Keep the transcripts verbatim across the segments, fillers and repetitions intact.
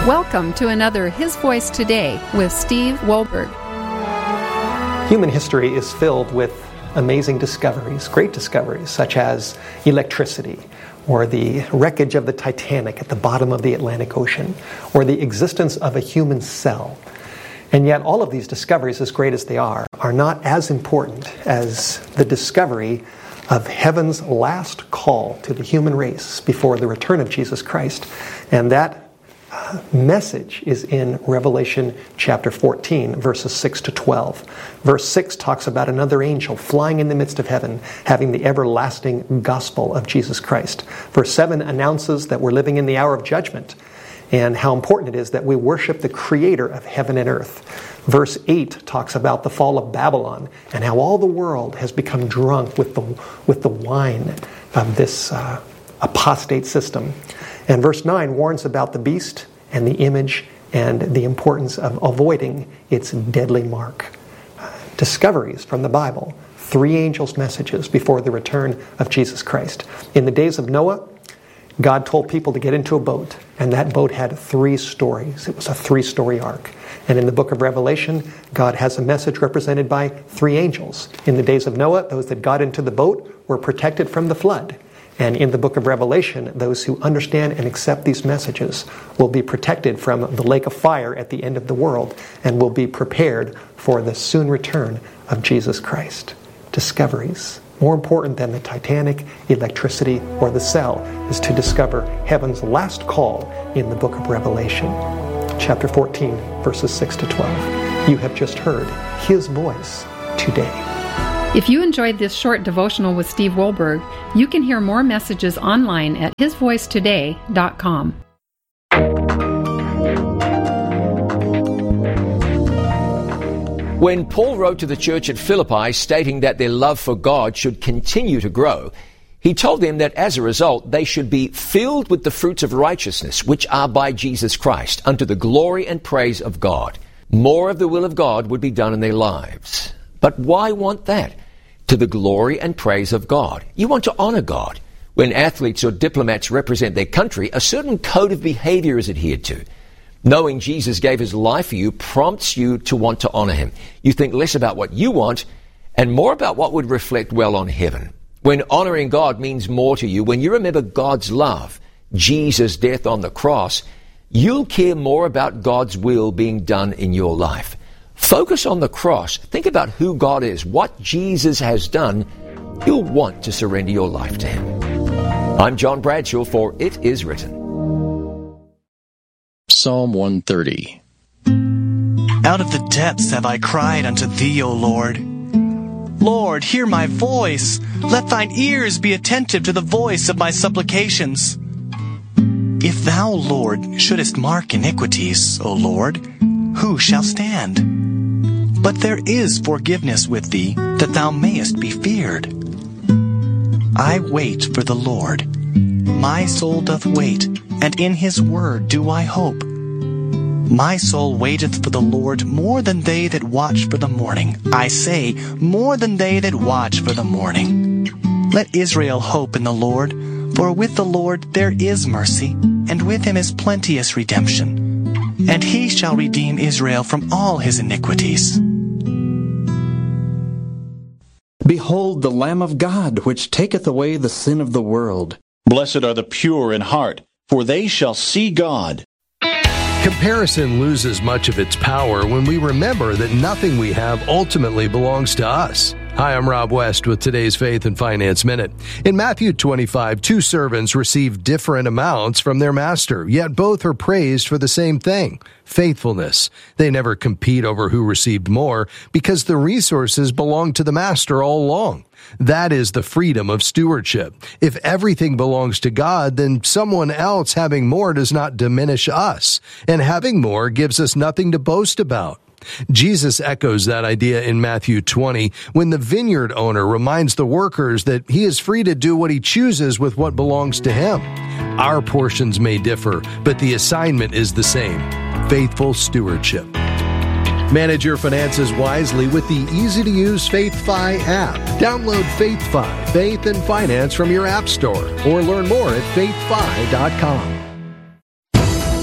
Welcome to another His Voice Today with Steve Wohlberg. Human history is filled with amazing discoveries, great discoveries, such as electricity, or the wreckage of the Titanic at the bottom of the Atlantic Ocean, or the existence of a human cell. And yet all of these discoveries, as great as they are, are not as important as the discovery of heaven's last call to the human race before the return of Jesus Christ. And that uh, message is in Revelation chapter fourteen, verses six to twelve. Verse six talks about another angel flying in the midst of heaven, having the everlasting gospel of Jesus Christ. Verse seven announces that we're living in the hour of judgment, and how important it is that we worship the Creator of heaven and earth. Verse eight talks about the fall of Babylon and how all the world has become drunk with the with the wine of this uh, apostate system. And verse nine warns about the beast and the image and the importance of avoiding its deadly mark. Uh, discoveries from the Bible. Three angels' messages before the return of Jesus Christ. In the days of Noah, God told people to get into a boat, and that boat had three stories. It was a three-story ark. And in the book of Revelation, God has a message represented by three angels. In the days of Noah, those that got into the boat were protected from the flood. And in the book of Revelation, those who understand and accept these messages will be protected from the lake of fire at the end of the world and will be prepared for the soon return of Jesus Christ. Discoveries. More important than the Titanic, electricity, or the cell is to discover heaven's last call in the book of Revelation. Chapter fourteen, verses six to twelve. You have just heard His voice today. If you enjoyed this short devotional with Steve Wohlberg, you can hear more messages online at his voice today dot com. When Paul wrote to the church at Philippi stating that their love for God should continue to grow, he told them that as a result they should be filled with the fruits of righteousness, which are by Jesus Christ, unto the glory and praise of God. More of the will of God would be done in their lives. But why want that? To the glory and praise of God. You want to honor God. When athletes or diplomats represent their country, a certain code of behavior is adhered to. Knowing Jesus gave His life for you prompts you to want to honor Him. You think less about what you want and more about what would reflect well on heaven. When honoring God means more to you, when you remember God's love, Jesus' death on the cross, you'll care more about God's will being done in your life. Focus on the cross. Think about who God is, what Jesus has done. You'll want to surrender your life to Him. I'm John Bradshaw for It Is Written. Psalm one thirty. Out of the depths have I cried unto Thee, O Lord. Lord, hear my voice. Let Thine ears be attentive to the voice of my supplications. If Thou, Lord, shouldest mark iniquities, O Lord, who shall stand? But there is forgiveness with Thee, that Thou mayest be feared. I wait for the Lord. My soul doth wait, and in His word do I hope. My soul waiteth for the Lord more than they that watch for the morning. I say, more than they that watch for the morning. Let Israel hope in the Lord, for with the Lord there is mercy, and with Him is plenteous redemption. And He shall redeem Israel from all his iniquities. Behold the Lamb of God, which taketh away the sin of the world. Blessed are the pure in heart, for they shall see God. Comparison loses much of its power when we remember that nothing we have ultimately belongs to us. Hi, I'm Rob West with today's Faith and Finance Minute. In Matthew twenty-five, two servants received different amounts from their master, yet both are praised for the same thing, faithfulness. They never compete over who received more because the resources belong to the master all along. That is the freedom of stewardship. If everything belongs to God, then someone else having more does not diminish us, and having more gives us nothing to boast about. Jesus echoes that idea in Matthew twenty when the vineyard owner reminds the workers that he is free to do what he chooses with what belongs to him. Our portions may differ, but the assignment is the same: faithful stewardship. Manage your finances wisely with the easy-to-use FaithFi app. Download FaithFi, Faith and Finance from your app store, or learn more at faith fi dot com.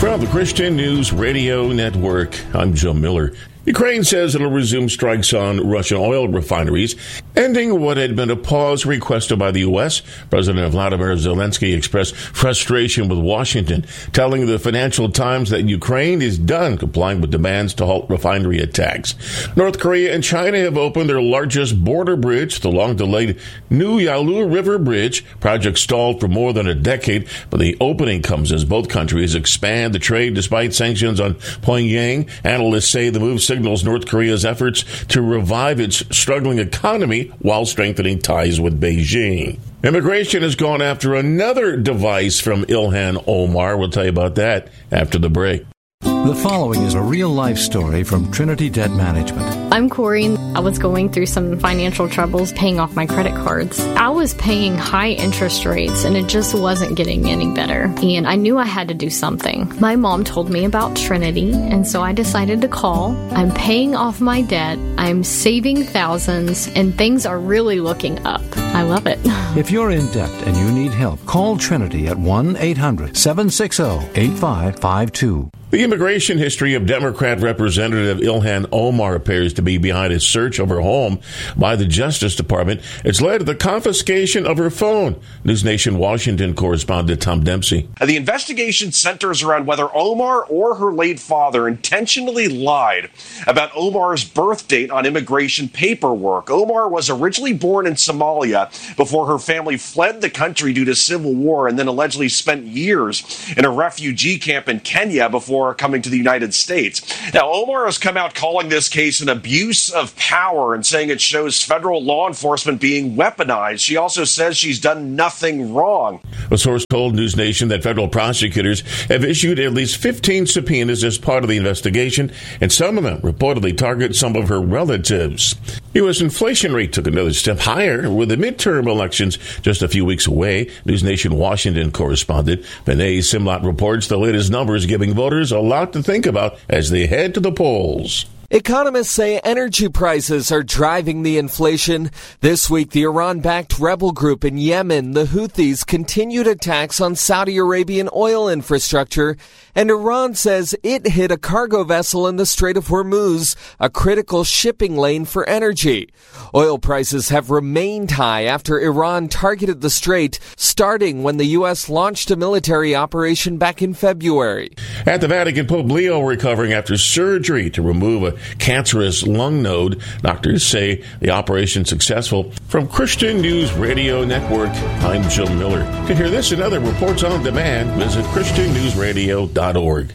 From the Christian News Radio Network, I'm Joe Miller. Ukraine says it'll resume strikes on Russian oil refineries, ending what had been a pause requested by the U S. President Vladimir Zelensky expressed frustration with Washington, telling the Financial Times that Ukraine is done complying with demands to halt refinery attacks. North Korea and China have opened their largest border bridge, the long-delayed New Yalu River Bridge. Project stalled for more than a decade, but the opening comes as both countries expand the trade despite sanctions on Pyongyang. Analysts say the move signals North Korea's efforts to revive its struggling economy while strengthening ties with Beijing. Immigration has gone after another device from Ilhan Omar. We'll tell you about that after the break. The following is a real-life story from Trinity Debt Management. I'm Corey. I was going through some financial troubles paying off my credit cards. I was paying high interest rates, and it just wasn't getting any better. And I knew I had to do something. My mom told me about Trinity, and so I decided to call. I'm paying off my debt. I'm saving thousands, and things are really looking up. I love it. If you're in debt and you need help, call Trinity at one eight hundred seven six zero eight five five two. The immigration history of Democrat Representative Ilhan Omar appears to be behind a search of her home by the Justice Department. It's led to the confiscation of her phone. News Nation Washington correspondent Tom Dempsey. The investigation centers around whether Omar or her late father intentionally lied about Omar's birth date on immigration paperwork. Omar was originally born in Somalia before her family fled the country due to civil war and then allegedly spent years in a refugee camp in Kenya before coming to the United States. Now, Omar has come out calling this case an abuse of power and saying it shows federal law enforcement being weaponized. She also says she's done nothing wrong. A source told News Nation that federal prosecutors have issued at least fifteen subpoenas as part of the investigation, and some of them reportedly target some of her relatives. U S inflation rate took another step higher with the midterm elections just a few weeks away. News Nation Washington correspondent Vinay Simlat reports the latest numbers giving voters a lot to think about as they head to the polls. Economists say energy prices are driving the inflation. This week, the Iran-backed rebel group in Yemen, the Houthis, continued attacks on Saudi Arabian oil infrastructure, and Iran says it hit a cargo vessel in the Strait of Hormuz, a critical shipping lane for energy. Oil prices have remained high after Iran targeted the strait, starting when the U S launched a military operation back in February. At the Vatican, Pope Leo recovering after surgery to remove a cancerous lung node. Doctors say the operation successful. From Christian News Radio Network, I'm Joe Miller. To hear this and other reports on demand, visit christian news radio dot org.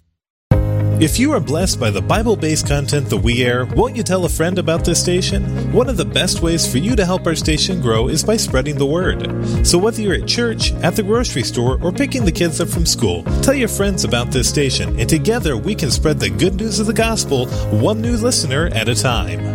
If you are blessed by the Bible-based content that we air, won't you tell a friend about this station? One of the best ways for you to help our station grow is by spreading the word. So whether you're at church, at the grocery store, or picking the kids up from school, tell your friends about this station, and together we can spread the good news of the gospel one new listener at a time.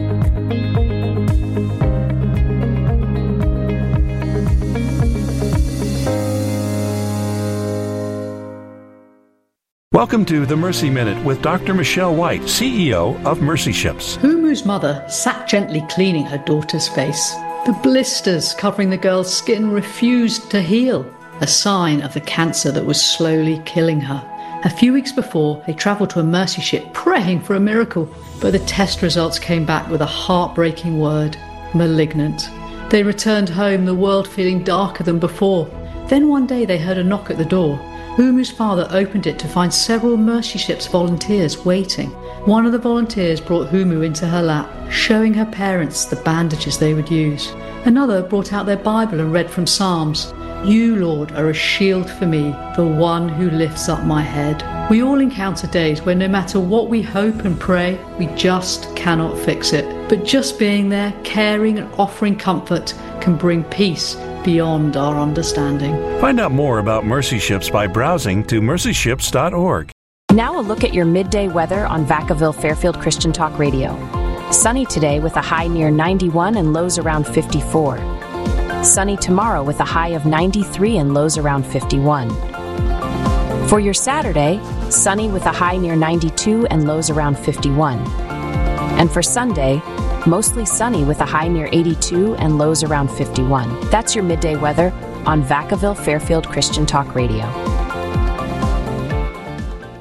Welcome to the Mercy Minute with Doctor Michelle White, C E O of Mercy Ships. Humu's mother sat gently cleaning her daughter's face. The blisters covering the girl's skin refused to heal, a sign of the cancer that was slowly killing her. A few weeks before, they travelled to a Mercy ship praying for a miracle, but the test results came back with a heartbreaking word: malignant. They returned home, the world feeling darker than before. Then one day they heard a knock at the door. Humu's father opened it to find several Mercy Ships volunteers waiting. One of the volunteers brought Humu into her lap, showing her parents the bandages they would use. Another brought out their Bible and read from Psalms. You, Lord, are a shield for me, the one who lifts up my head. We all encounter days where no matter what we hope and pray, we just cannot fix it. But just being there, caring and offering comfort can bring peace beyond our understanding. Find out more about Mercy Ships by browsing to mercy ships dot org. Now a look at your midday weather on Vacaville Fairfield Christian Talk Radio. Sunny today with a high near ninety-one and lows around fifty-four. Sunny tomorrow with a high of ninety-three and lows around fifty-one. For your Saturday, sunny with a high near ninety-two and lows around fifty-one. And for Sunday, mostly sunny with a high near eighty-two and lows around fifty-one. That's your midday weather on Vacaville Fairfield Christian Talk Radio.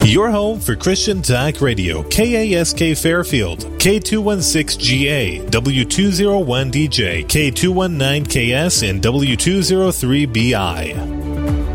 Your home for Christian Talk Radio, K A S K Fairfield, K two one six G A, W two oh one D J, K two one nine K S, and W two oh three B I.